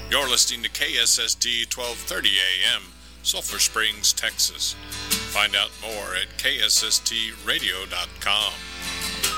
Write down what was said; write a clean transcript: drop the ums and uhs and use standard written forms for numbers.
You're listening to KSST 1230 AM, Sulphur Springs, Texas. Find out more at ksstradio.com.